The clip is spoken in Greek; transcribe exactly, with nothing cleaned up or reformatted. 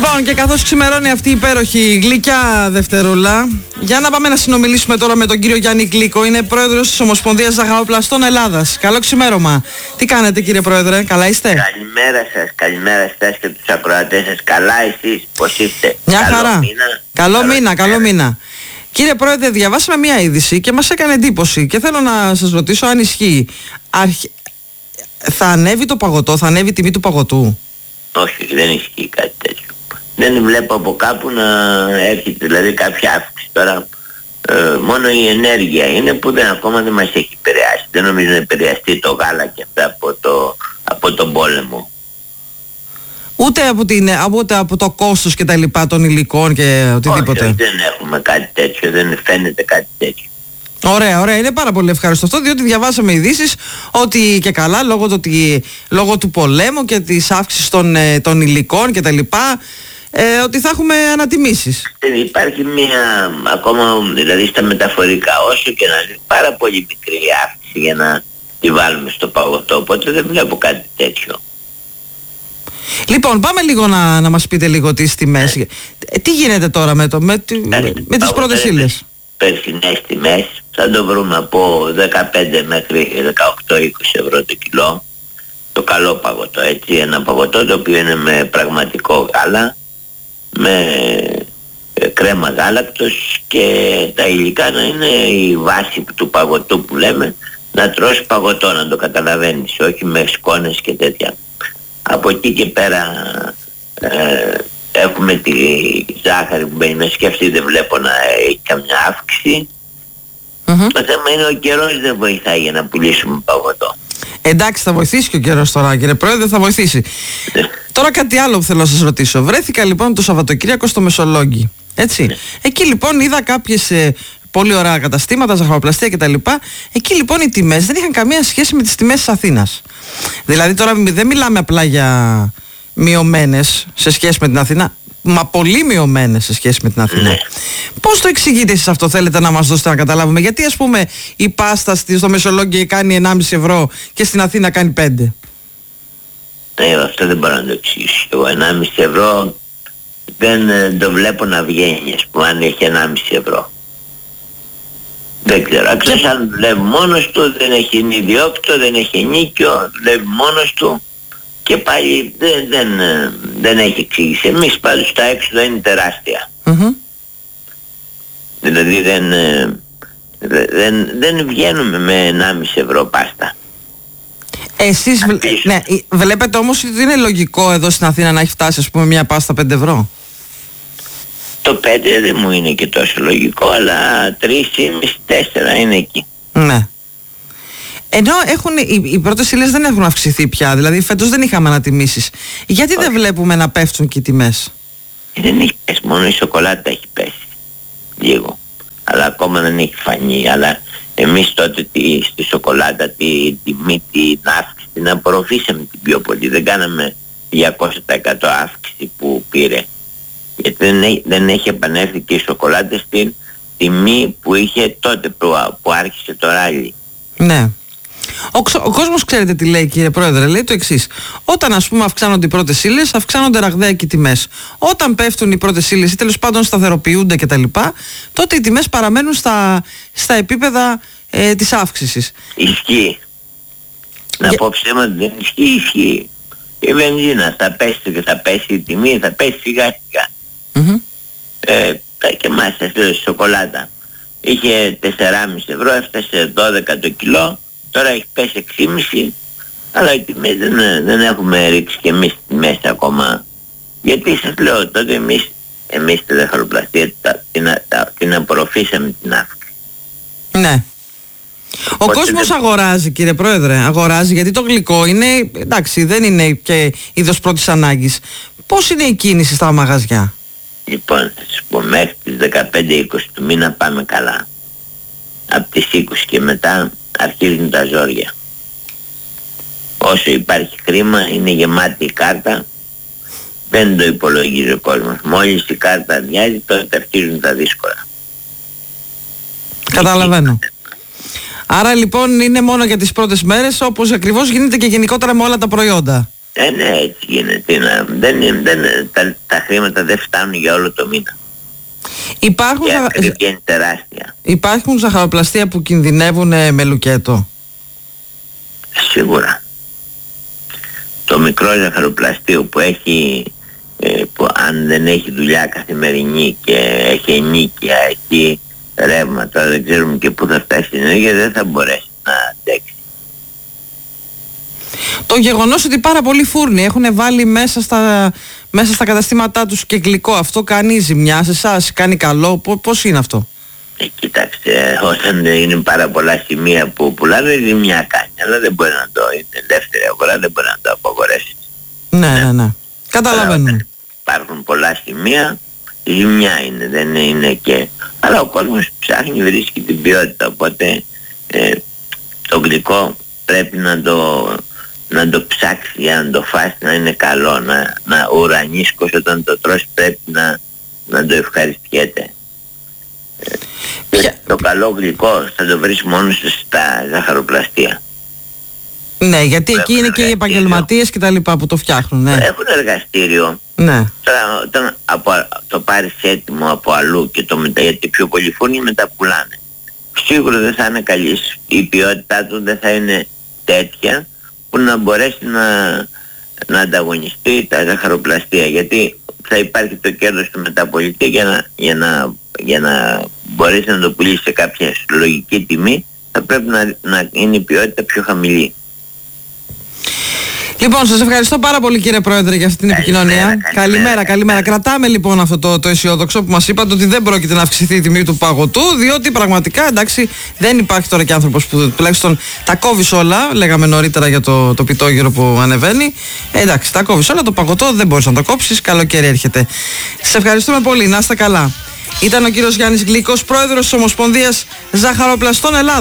Λοιπόν, και καθώς ξημερώνει αυτή η υπέροχη γλυκιά Δευτερούλα, για να πάμε να συνομιλήσουμε τώρα με τον κύριο Γιάννη Γλύκο. Είναι πρόεδρος της Ομοσπονδίας Ζαχαροπλαστών Ελλάδας. Καλό ξημέρωμα. Τι κάνετε, κύριε Πρόεδρε, καλά είστε? Καλημέρα σας, καλημέρα σας και τους ακροατές σας. Καλά εσείς, πώς είστε? Μια καλό χαρά. Μήνα. Καλό, καλό μήνα, καλό μήνα. Κύριε Πρόεδρε, διαβάσαμε μια είδηση και μας έκανε εντύπωση και θέλω να σας ρωτήσω αν ισχύει. Αρχ... Θα ανέβει το παγωτό, θα ανέβει η τιμή του παγωτού? Όχι, δεν ισχύει κάτι τέτοιο. Δεν βλέπω από κάπου να έρχεται δηλαδή κάποια αύξηση. Τώρα ε, μόνο η ενέργεια είναι που δεν, ακόμα δεν μας έχει επηρεάσει. Δεν νομίζω να επηρεαστεί το γάλα και αυτά από, το, από τον πόλεμο. Ούτε από, την, ούτε από το κόστος και τα λοιπά των υλικών και οτιδήποτε? Όχι, δεν έχουμε κάτι τέτοιο, δεν φαίνεται κάτι τέτοιο. Ωραία, ωραία. Είναι πάρα πολύ ευχάριστο αυτό, διότι διαβάσαμε ειδήσεις ότι και καλά λόγω, το, λόγω του πολέμου και της αύξησης των, των υλικών και τα λοιπά, ε, ότι θα έχουμε ανατιμήσεις. Υπάρχει μια ακόμα, δηλαδή στα μεταφορικά, όσο και να είναι πάρα πολύ μικρή αύξηση για να τη βάλουμε στο παγωτό, οπότε δεν βλέπω κάτι τέτοιο. Λοιπόν, πάμε λίγο να, να μας πείτε λίγο τις τιμές. Ε. Τι γίνεται τώρα με, το, με, με, με τις πρώτες ύλες? Περσινές τιμές θα το βρούμε από δεκαπέντε μέχρι δεκαοκτώ είκοσι ευρώ το κιλό. Το καλό παγωτό, έτσι, ένα παγωτό το οποίο είναι με πραγματικό γάλα, με κρέμα γάλακτος και τα υλικά να είναι η βάση του παγωτού που λέμε, να τρως παγωτό, να το καταλαβαίνεις, όχι με σκόνες και τέτοια. Από εκεί και πέρα ε, έχουμε τη ζάχαρη που μπαίνει μέσα και αυτή δεν βλέπω να έχει καμιά αύξηση. Mm-hmm. Το θέμα είναι ο καιρός δεν βοηθάει για να πουλήσουμε παγωτό. Εντάξει, θα βοηθήσει και ο καιρός τώρα, κύριε Πρόεδρε, θα βοηθήσει. Τώρα κάτι άλλο που θέλω να σας ρωτήσω. Βρέθηκα λοιπόν το Σαββατοκύριακο στο Μεσολόγγι, έτσι. Ναι. Εκεί λοιπόν είδα κάποιες ε, πολύ ωραία καταστήματα, ζαχαροπλαστεία κτλ. Εκεί λοιπόν οι τιμές δεν είχαν καμία σχέση με τις τιμές της Αθήνας. Δηλαδή τώρα δεν μιλάμε απλά για μειωμένες σε σχέση με την Αθήνα, μα πολύ μειωμένες σε σχέση με την Αθήνα. Ναι. Πώς το εξηγείτε εσείς αυτό, θέλετε να μας δώσετε να καταλάβουμε? Γιατί ας πούμε η πάστα στο Μεσολόγγι κάνει ενάμιση ευρώ και στην Αθήνα κάνει πέντε? Ναι, αυτό δεν μπορώ να το εξηγήσω. Εγώ ενάμιση ευρώ δεν το βλέπω να βγαίνει, ας πούμε, αν έχει ενάμιση ευρώ. Δεν ξέρω, αξιώς αν δουλεύει μόνος του, δεν έχει ιδιόκτητο, δεν έχει ενίκιο, δουλεύει μόνος του και πάλι δεν, δεν, δεν έχει εξήγηση. Εμείς πάντως τα έξοδα είναι τεράστια. Mm-hmm. Δηλαδή δεν, δεν, δεν βγαίνουμε με ενάμιση ευρώ πάστα. Εσείς βλέ, ναι, βλέπετε όμως ότι είναι λογικό εδώ στην Αθήνα να έχει φτάσει ας πούμε μια πάστα πέντε ευρώ? Το πέντε δεν μου είναι και τόσο λογικό, αλλά τρία και μισό τέσσερα είναι εκεί. Ναι. Ενώ έχουν, οι, οι πρώτες ύλες δεν έχουν αυξηθεί πια, δηλαδή φέτος δεν είχαμε ανατιμήσεις. Γιατί όχι, δεν βλέπουμε να πέφτουν και οι τιμές? Δεν έχει πέσει, μόνο η σοκολάτα έχει πέσει λίγο, αλλά ακόμα δεν έχει φανεί. Αλλά εμείς τότε τη, στη σοκολάτα τη τιμή, την αύξηση την απορροφήσαμε την πιο πολύ, δεν κάναμε διακόσια τοις εκατό αύξηση που πήρε. Γιατί δεν έχει, δεν έχει επανέλθει και η σοκολάτα στην τιμή που είχε τότε που, που άρχισε το ράλι. Ναι. Ο, ο κόσμος ξέρετε τι λέει, κύριε Πρόεδρε? Λέει το εξής: όταν ας πούμε αυξάνονται οι πρώτες ύλες, αυξάνονται ραγδαία και οι τιμές. Όταν πέφτουν οι πρώτες ύλες ή τέλος πάντων σταθεροποιούνται κτλ., τότε οι τιμές παραμένουν στα, στα επίπεδα ε, της αύξησης. Ισχύει. Να Για... πω ψέματα, δεν ισχύει, ισχύει. Η βενζίνα θα πέσει και θα πέσει η τιμή, θα πέσει σιγά σιγά. Mm-hmm. Ε, και μάλιστα στη σοκολάτα είχε τέσσερα κόμμα πέντε ευρώ, έφτασε δώδεκα το κιλό, τώρα έχει πέσει έξι κόμμα πέντε, αλλά οι τιμές δεν, δεν έχουμε ρίξει και εμείς τιμές ακόμα. Γιατί σας λέω, τότε εμείς, εμείς τη ζαχαροπλαστεία την, την απορροφήσαμε την αύξηση. Ναι. Ο Οπότε κόσμος δεν... αγοράζει, κύριε Πρόεδρε, αγοράζει, γιατί το γλυκό είναι, εντάξει, δεν είναι και είδος πρώτης ανάγκης. Πώς είναι η κίνηση στα μαγαζιά? Λοιπόν, θα σας πω, μέχρι τις δεκαπέντε είκοσι του μήνα πάμε καλά. Από τις είκοσι και μετά αρχίζουν τα ζόρια. Όσο υπάρχει χρήμα, είναι γεμάτη η κάρτα, δεν το υπολογίζει ο κόσμος. Μόλις η κάρτα αδειάζει, τότε αρχίζουν τα δύσκολα. Καταλαβαίνω. Άρα λοιπόν είναι μόνο για τις πρώτες μέρες, όπως ακριβώς γίνεται και γενικότερα με όλα τα προϊόντα. Ε, ναι, έτσι γίνεται. Δεν, δεν, τα, τα χρήματα δεν φτάνουν για όλο το μήνα. Υπάρχουν, και ζα... ακρίβεια είναι τεράστια. Υπάρχουν ζαχαροπλαστεία που κινδυνεύουν με λουκέτο? Σίγουρα. Το μικρό ζαχαροπλαστείο που έχει, ε, που αν δεν έχει δουλειά καθημερινή και έχει ενίκεια, έχει ρεύματα, δεν ξέρουμε και πού θα φτάσει η ενέργεια, δεν θα μπορέσει να αντέξει. Το γεγονός ότι πάρα πολλοί φούρνοι έχουν βάλει μέσα στα, μέσα στα καταστήματά τους και γλυκό, αυτό κάνει ζημιά σε εσάς, κάνει καλό, πώς είναι αυτό? Ε, κοιτάξτε, όταν είναι πάρα πολλά σημεία που πουλάνε, ζημιά κάνει, αλλά δεν μπορεί να το, είναι ελεύθερη αγορά, δεν μπορεί να το απαγορέσει. Ναι, ναι, ναι. Καταλαβαίνουμε. Υπάρχουν πολλά σημεία, ζημιά είναι, δεν είναι και... Αλλά ο κόσμος ψάχνει, βρίσκει την ποιότητα, οπότε ε, το γλυκό πρέπει να το, να το ψάξει για να το φας, να είναι καλό, να, να ο ουρανίσκος όταν το τρως πρέπει να, να το ευχαριστιέται. Ε, το καλό γλυκό θα το βρεις μόνο στα ζαχαροπλαστεία. Ναι, γιατί εκεί είναι και οι επαγγελματίες και τα λοιπά που το φτιάχνουν. Ναι. Έχουν εργαστήριο. Ναι. Τώρα, όταν από, το πάρεις έτοιμο από αλλού και το μετα, γιατί πιο πολλοί φούρνοι μεταπουλάνε. Σίγουρα δεν θα είναι καλή. Η ποιότητά του δεν θα είναι τέτοια που να μπορέσει να, να ανταγωνιστεί τα ζαχαροπλαστεία. Γιατί θα υπάρχει το κέρδος του μεταπολιτή για να, για να, για να μπορέσει να το πουλήσει σε κάποια λογική τιμή, θα πρέπει να, να είναι η ποιότητα πιο χαμηλή. Λοιπόν, σας ευχαριστώ πάρα πολύ, κύριε Πρόεδρε, για αυτή την καλημέρα, επικοινωνία. Καλημέρα, καλημέρα, καλημέρα, καλημέρα. Κρατάμε λοιπόν αυτό το, το αισιόδοξο που μας είπατε, ότι δεν πρόκειται να αυξηθεί η τιμή του παγωτού, διότι πραγματικά, εντάξει, δεν υπάρχει τώρα και άνθρωπος που τουλάχιστον τα κόβεις όλα. Λέγαμε νωρίτερα για το, το πιτόγυρο που ανεβαίνει. Ε, εντάξει, τα κόβεις όλα, το παγωτό δεν μπορείς να το κόψεις. Καλοκαίρι έρχεται. Σας ευχαριστούμε πολύ, να είστε καλά. Ήταν ο κύριος Γιάννης Γλυκός, πρόεδρος της Ομοσπονδίας Ζαχαροπλαστών Ελλάδας.